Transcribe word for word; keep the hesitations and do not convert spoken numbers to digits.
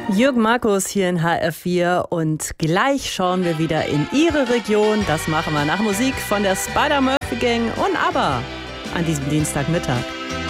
Jürgen Markus hier in H R vier und gleich schauen wir wieder in Ihre Region. Das machen wir nach Musik von der Spider-Murphy Gang und ABBA an diesem Dienstagmittag.